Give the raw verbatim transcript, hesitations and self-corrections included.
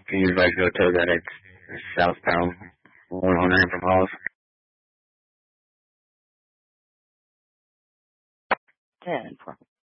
Can you advise go to that it's southbound one oh nine from Halls? ten,